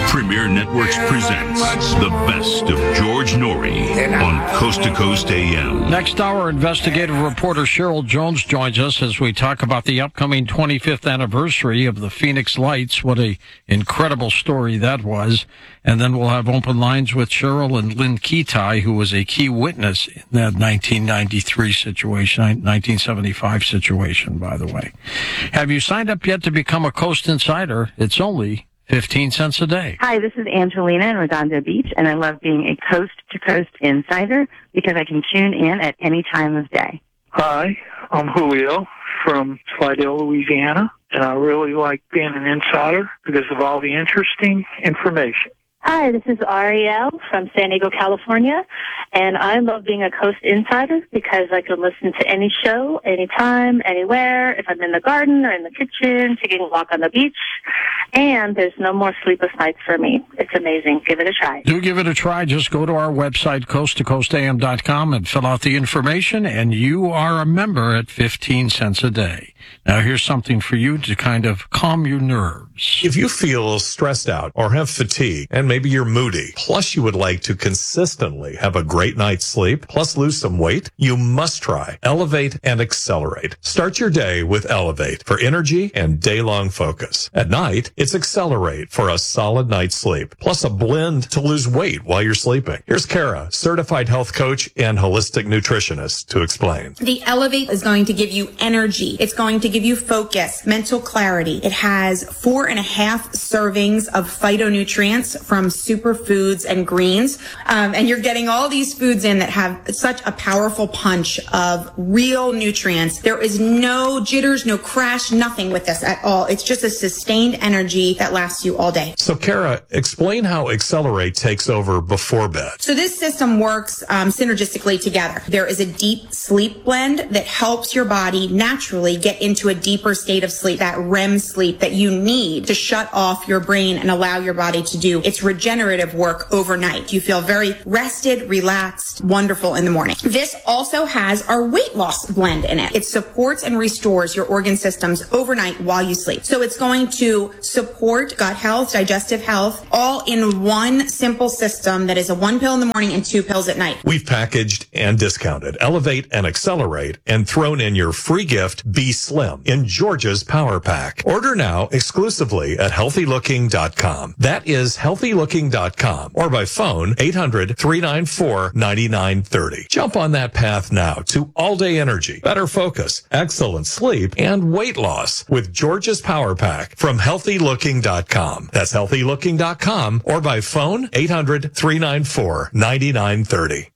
Premier Networks presents the best of George Norrie on Coast to Coast AM. Next hour, investigative reporter Cheryl Jones joins us as we talk about the upcoming 25th anniversary of the Phoenix Lights. What an incredible story that was. And then we'll have open lines with Cheryl and Lynn Ketai, who was a key witness in that 1993 situation, 1975 situation, by the way. Have you signed up yet to become a Coast Insider? It's only 15 cents a day. Hi, this is Angelina in Redondo Beach, and I love being a coast-to-coast insider because I can tune in at any time of day. Hi, I'm Julio from Slidell, Louisiana, and I really like being an insider because of all the interesting information. Hi, this is Ariel from San Diego, California, and I love being a Coast Insider because I can listen to any show, anytime, anywhere, if I'm in the garden or in the kitchen, taking a walk on the beach, and there's no more sleepless nights for me. It's amazing. Give it a try. Do give it a try. Just go to our website, coasttocoastam.com, and fill out the information, and you are a member at 15 cents a day. Now, here's something for you to kind of calm your nerves. If you feel stressed out or have fatigue, and maybe you're moody, plus you would like to consistently have a great night's sleep, plus lose some weight, you must try Elevate and Accelerate. Start your day with Elevate for energy and day-long focus. At night, it's Accelerate for a solid night's sleep, plus a blend to lose weight while you're sleeping. Here's Kara, certified health coach and holistic nutritionist, to explain. The Elevate is going to give you energy. It's going to give you focus, mental clarity. It has 4.5 servings of phytonutrients from superfoods and greens. And you're getting all these foods in that have such a powerful punch of real nutrients. There is no jitters, no crash, nothing with this at all. It's just a sustained energy that lasts you all day. So Kara, explain how Accelerate takes over before bed. So this system works synergistically together. There is a deep sleep blend that helps your body naturally get into a deeper state of sleep, that REM sleep that you need to shut off your brain and allow your body to do its regenerative work overnight. You feel very rested, relaxed, wonderful in the morning. This also has our weight loss blend in it. It supports and restores your organ systems overnight while you sleep. So it's going to support gut health, digestive health, all in one simple system that is a 1 pill in the morning and 2 pills at night. We've packaged and discounted Elevate and Accelerate and thrown in your free gift, Be Slim, in Georgia's Power Pack. Order now exclusively at healthylooking.com. That is healthylooking.com or by phone 800-394-9930. Jump on that path now to all-day energy, better focus, excellent sleep, and weight loss with Georgia's Power Pack from healthylooking.com. That's healthylooking.com or by phone 800-394-9930.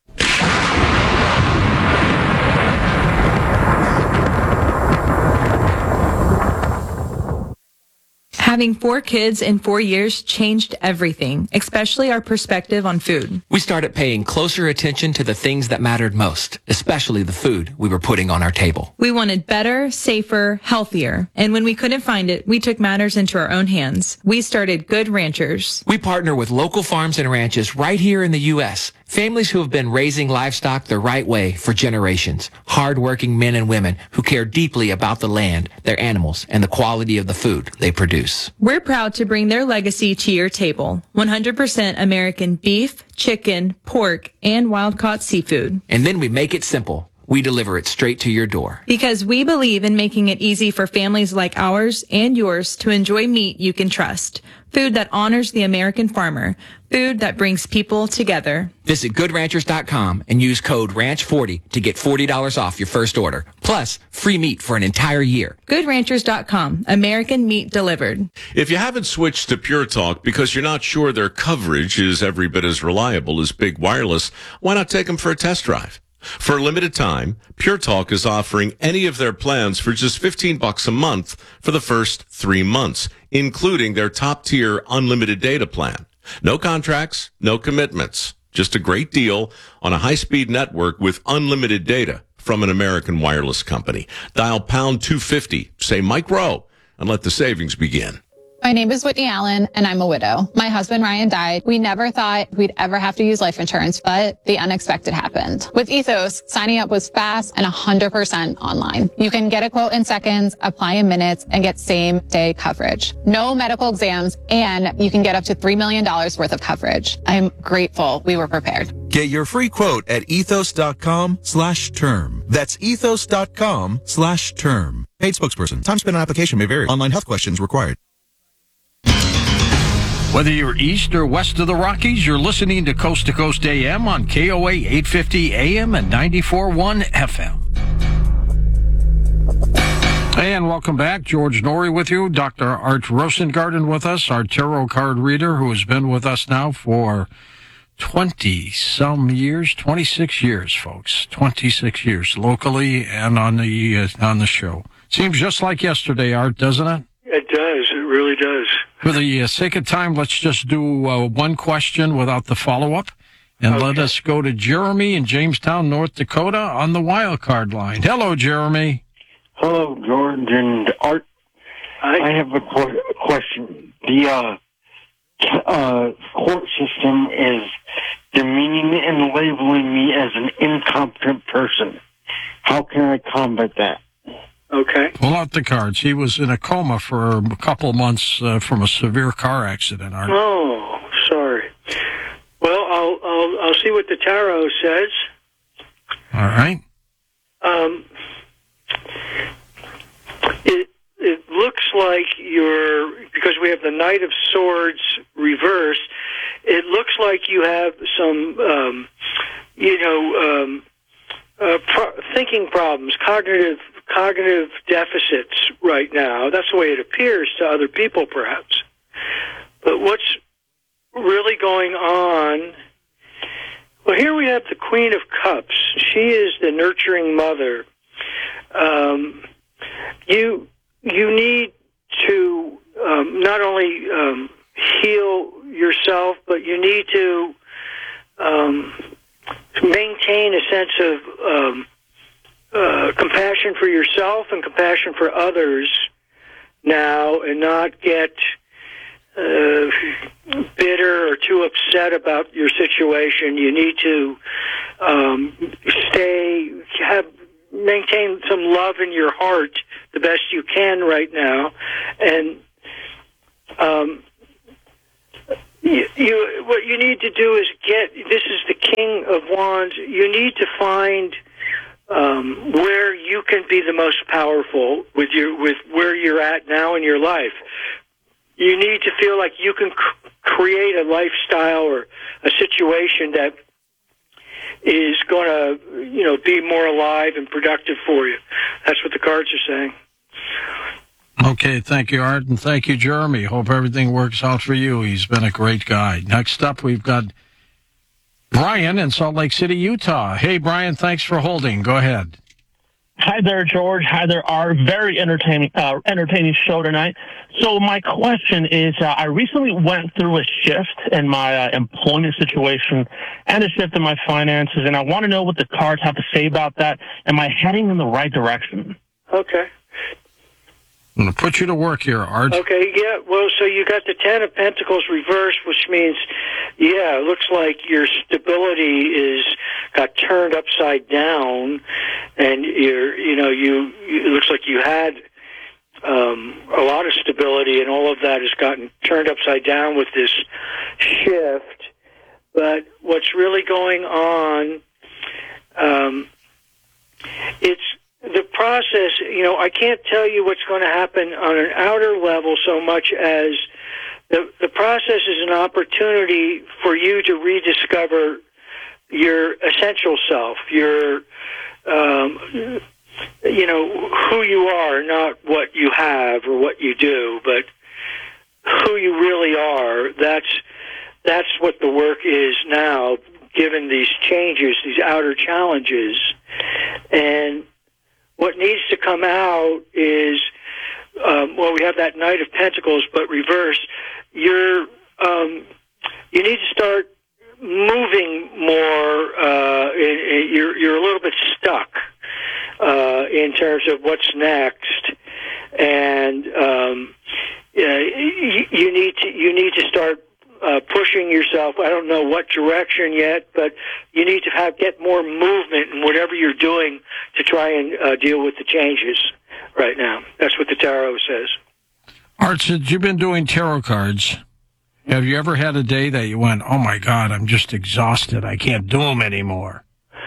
Having 4 kids in 4 years changed everything, especially our perspective on food. We started paying closer attention to the things that mattered most, especially the food we were putting on our table. We wanted better, safer, healthier. And when we couldn't find it, we took matters into our own hands. We started Good Ranchers. We partner with local farms and ranches right here in the U.S., families who have been raising livestock the right way for generations. Hard-working men and women who care deeply about the land, their animals, and the quality of the food they produce. We're proud to bring their legacy to your table. 100% American beef, chicken, pork, and wild-caught seafood. And then we make it simple. We deliver it straight to your door. Because we believe in making it easy for families like ours and yours to enjoy meat you can trust. Food that honors the American farmer. Food that brings people together. Visit GoodRanchers.com and use code RANCH40 to get $40 off your first order. Plus, free meat for an entire year. GoodRanchers.com. American meat delivered. If you haven't switched to Pure Talk because you're not sure their coverage is every bit as reliable as Big Wireless, why not take them for a test drive? For a limited time, Pure Talk is offering any of their plans for just $15 a month for the first 3 months, including their top-tier unlimited data plan. No contracts, no commitments. Just a great deal on a high-speed network with unlimited data from an American wireless company. Dial pound 250, say Mike Rowe, and let the savings begin. My name is Whitney Allen, and I'm a widow. My husband, Ryan, died. We never thought we'd ever have to use life insurance, but the unexpected happened. With Ethos, signing up was fast and 100% online. You can get a quote in seconds, apply in minutes, and get same-day coverage. No medical exams, and you can get up to $3 million worth of coverage. I'm grateful we were prepared. Get your free quote at ethos.com/term. That's ethos.com/term. Paid spokesperson. Time spent on application may vary. Online health questions required. Whether you're east or west of the Rockies, you're listening to Coast AM on KOA 850 AM and 94.1 FM. And welcome back. George Noory with you. Dr. Art Rosengarten with us, our tarot card reader who has been with us now for 20-some years, 26 years, folks. 26 years locally and on the show. Seems just like yesterday, Art, doesn't it? It does. It really does. For the sake of time, let's just do one question without the follow-up. And Let us go to Jeremy in Jamestown, North Dakota on the wild card line. Hello, Jeremy. Hello, George and Art. I have a question. The court system is demeaning and labeling me as an incompetent person. How can I combat that? Okay. Pull out the cards. He was in a coma for a couple months from a severe car accident, Art. Oh, sorry. Well, I'll see what the tarot says. All right. It looks like because we have the Knight of Swords reversed, it looks like you have some, thinking problems, cognitive deficits right now. That's the way it appears to other people, perhaps. But what's really going on? Well, here we have the Queen of Cups. She is the nurturing mother. You need to not only heal yourself, but you need to maintain a sense of compassion for yourself and compassion for others now, and not get bitter or too upset about your situation. You need to maintain some love in your heart the best you can right now, and what you need to do is this is the King of Wands. You need to find where you can be the most powerful with where you're at now in your life. You need to feel like you can create a lifestyle or a situation that is going to, be more alive and productive for you. That's what the cards are saying. Okay, thank you, Art, and thank you, Jeremy. Hope everything works out for you. He's been a great guy. Next up, we've got Brian in Salt Lake City, Utah. Hey, Brian, thanks for holding. Go ahead. Hi there, George. Hi there, Art. Very entertaining show tonight. So my question is, I recently went through a shift in my employment situation and a shift in my finances, and I want to know what the cards have to say about that. Am I heading in the right direction? Okay. I'm going to put you to work here, Art. Okay, yeah. Well, so you got the Ten of Pentacles reversed, which means, it looks like your stability got turned upside down, and it looks like you had a lot of stability, and all of that has gotten turned upside down with this shift. But what's really going on? It's the process. I can't tell you what's going to happen on an outer level so much as the process is an opportunity for you to rediscover your essential self, your, who you are, not what you have or what you do, but who you really are. That's what the work is now, given these changes, these outer challenges. And what needs to come out is, we have that Knight of Pentacles, but reversed. You need to start moving more. You're a little bit stuck in terms of what's next, and you need to start pushing yourself. I don't know what direction yet, but you need to get more movement in whatever you're doing to try and deal with the changes right now. That's what the tarot says. Art, since you've been doing tarot cards, have you ever had a day that you went, oh my God, I'm just exhausted, I can't do them anymore?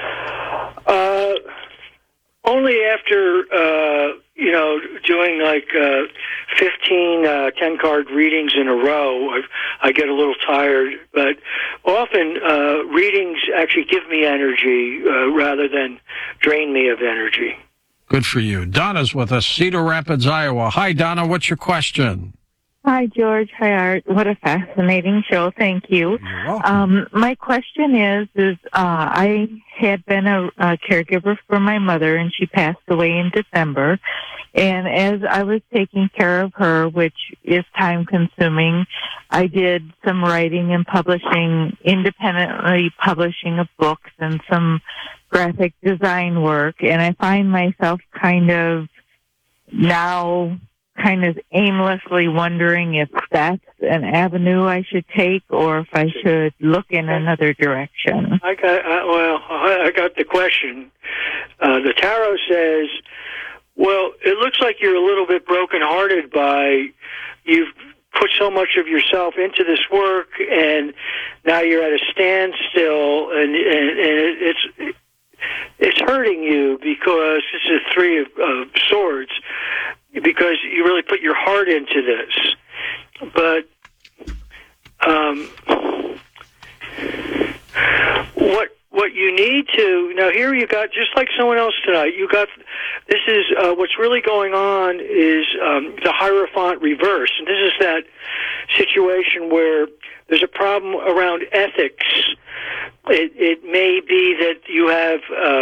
Only after, doing like 15 10-card readings in a row, I get a little tired. But often readings actually give me energy rather than drain me of energy. Good for you. Donna's with us, Cedar Rapids, Iowa. Hi, Donna. What's your question? Hi, George. Hi, Art. What a fascinating show. Thank you. You're welcome. My question is I had been a caregiver for my mother, and she passed away in December. And as I was taking care of her, which is time-consuming, I did some writing and publishing, independently publishing of books and some graphic design work. And I find myself kind of aimlessly wondering if that's an avenue I should take or if I should look in another direction. I got the question. The tarot says, well, it looks like you're a little bit brokenhearted by you've put so much of yourself into this work and now you're at a standstill and it's hurting you because it's a Three of Swords, because you really put your heart into this. But what you need to now, here you got, just like someone else tonight, you got, this is what's really going on is the Hierophant reverse, and this is that situation where there's a problem around ethics. It may be that you have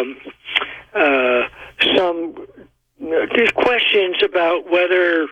some there's questions about whether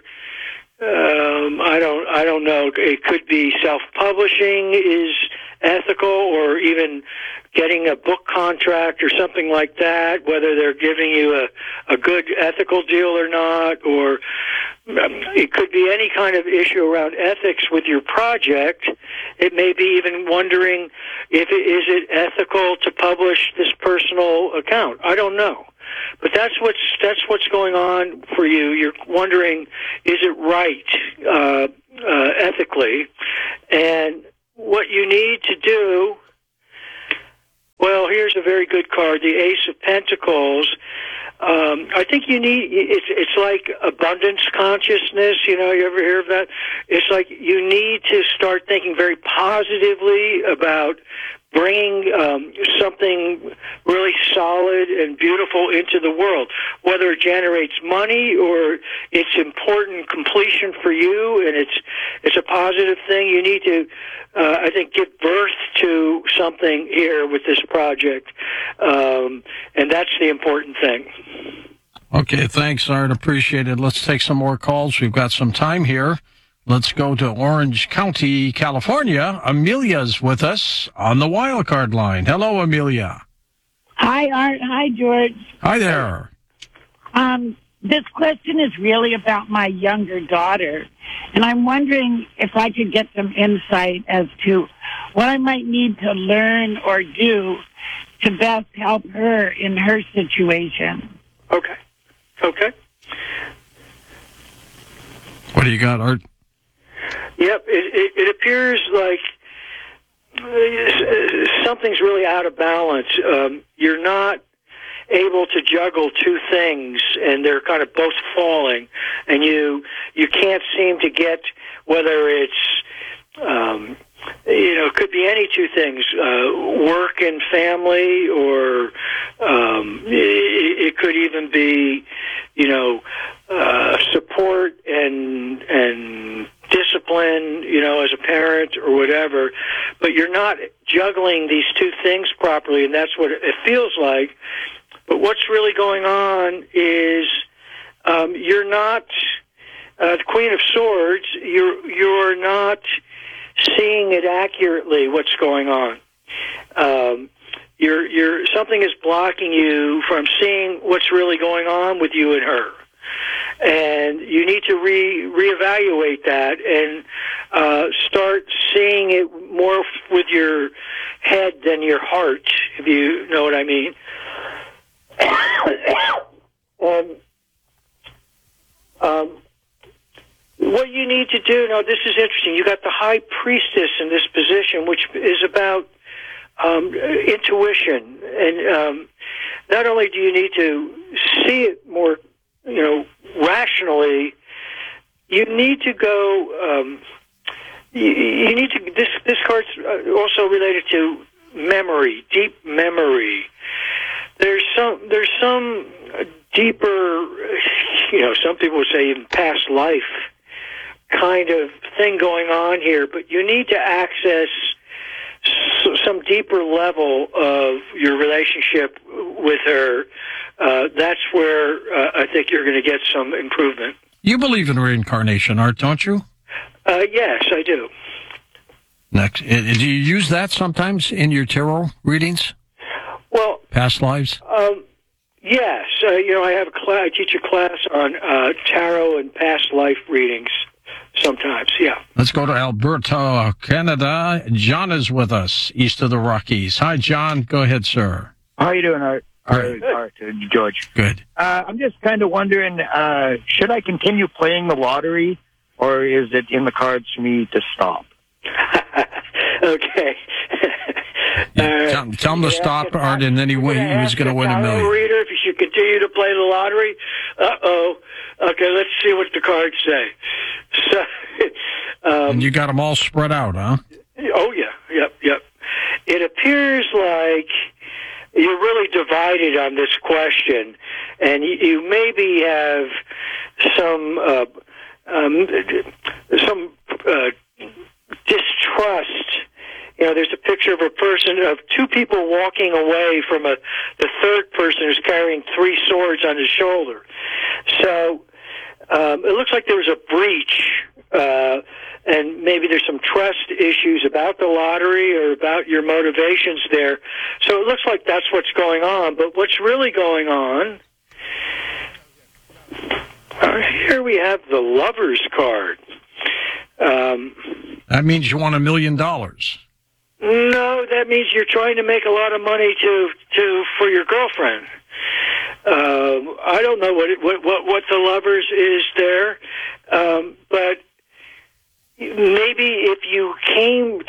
I don't know. It could be self-publishing is ethical, or even getting a book contract or something like that, whether they're giving you a good ethical deal or not, or it could be any kind of issue around ethics with your project. It may be even wondering is it ethical to publish this personal account. I don't know. But that's what's going on for you. You're wondering, is it right ethically? And what you need to do, well, here's a very good card, the Ace of Pentacles. I think you need, it's like abundance consciousness, you ever hear of that? It's like you need to start thinking very positively about bringing something really solid and beautiful into the world, whether it generates money or it's important completion for you and it's a positive thing. You need to, I think, give birth to something here with this project, and that's the important thing. Okay, thanks, Art. Appreciate it. Let's take some more calls. We've got some time here. Let's go to Orange County, California. Amelia's with us on the wild card line. Hello, Amelia. Hi, Art. Hi, George. Hi there. This question is really about my younger daughter, and I'm wondering if I could get some insight as to what I might need to learn or do to best help her in her situation. Okay. What do you got, Art? Yep, it appears like something's really out of balance. You're not able to juggle two things, and they're kind of both falling, and you can't seem to get whether it's it could be any two things, work and family, or it could even be support and discipline, as a parent or whatever, but you're not juggling these two things properly, and that's what it feels like. But what's really going on is you're not the Queen of Swords. You're not seeing it accurately. What's going on? Something is blocking you from seeing what's really going on with you and her. And you need to reevaluate that and start seeing it more with your head than your heart, if you know what I mean. What you need to do, now this is interesting, you got the high priestess in this position, which is about intuition. And not only do you need to see it more, rationally, you need to go, you need to, this card's also related to memory, deep memory. There's some deeper, some people would say even past life kind of thing going on here, but you need to access some deeper level of your relationship with her. That's where I think you're going to get some improvement. You believe in reincarnation, Art, don't you? Yes, I do. Next, do you use that sometimes in your tarot readings? Well, past lives. Yes, I have I teach a class on tarot and past life readings. Sometimes, yeah. Let's go to Alberta, Canada. John is with us, east of the Rockies. Hi, John. Go ahead, sir. How you doing, Art? Art, George. Good. I'm just kind of wondering, should I continue playing the lottery, or is it in the cards for me to stop? Okay. Tell him to stop, Art, and then he was going to win $1 million. Reader, if you should continue to play the lottery. Okay, let's see what the cards say. So, and you got them all spread out, huh? Oh, yeah. Yep. It appears like you're really divided on this question, and you maybe have some distrust. There's a picture of two people walking away from the third person who's carrying 3 swords on his shoulder. So it looks like there was a breach, and maybe there's some trust issues about the lottery or about your motivations there. So it looks like that's what's going on. But what's really going on, here we have the Lover's card. That means you want $1 million. No, that means you're trying to make a lot of money for your girlfriend. I don't know what the Lovers is there, but maybe if you came